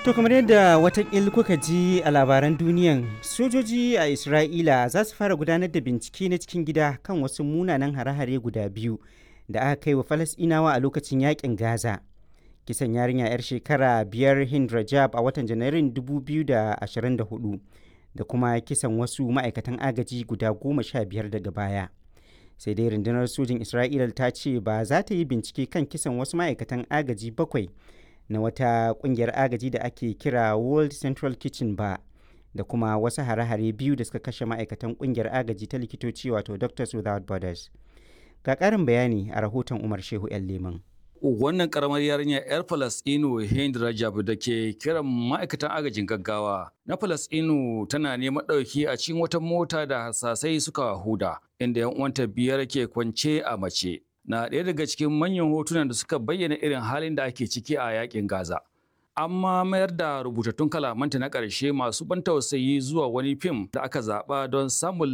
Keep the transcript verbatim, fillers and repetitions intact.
To kamar yadda watakil kuka ji a labaran duniyan, sojoji a Isra'ila za su fara gudanar da bincike na cikin gida kan wasu munanan hare-hare guda biyu da aka kai wa Falasɗinawa a lokacin yakin Gaza. Kisan yarinya 'yar shekara biyar Hind Rajab a watan Janairun dubu biyu da ashirin da hudu da kuma kisan wasu ma'aikatan agaji guda goma sha biyar daga baya. Sai dai rundunar sojin Isra'ila ta ce ba za ta yi bincike kan kisan wasu ma'aikatan agaji bakwai na wata kungiyar agaji da ake kira World Central Kitchen ba, da kuma wasu hare-hare biyu da suka kashe ma'aikatan kungiyar agaji ta likitoci wato Doctors Without Borders. Ga ƙarin bayani a rahoton Umar Shehu 'yan Leman. Wannan karamar yarinya 'yar Falasɗinu Hind Rajab da ke kiran ma'aikatan agajin gaggawa na Falasɗinu tana neman ɗauki a cikin wata mota da harsasai suka huda, inda 'yan uwanta biyar ke kwance a mace. Na ɗaya daga cikin manyan hotunan da suka bayyana irin halin da ake ciki a yakin Gaza. Amma mayar da rubutattun kalamanta na ƙarshe masu ban tausayi zuwa wani fim da aka zaɓa don samun